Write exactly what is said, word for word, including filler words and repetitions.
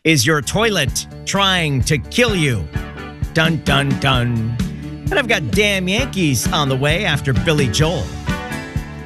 Is your toilet trying to kill you? Dun, dun, dun. And I've got Damn Yankees on the way after Billy Joel.